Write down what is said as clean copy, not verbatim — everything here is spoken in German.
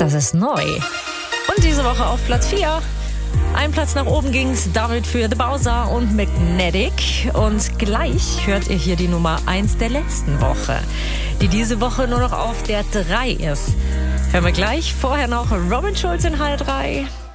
Das ist neu. Und diese Woche auf Platz 4. Ein Platz nach oben ging's damit für The Bowser und Magnetic. Und gleich hört ihr hier die Nummer 1 der letzten Woche, die diese Woche nur noch auf der 3 ist. Hören wir gleich. Vorher noch Robin Schulz in H3.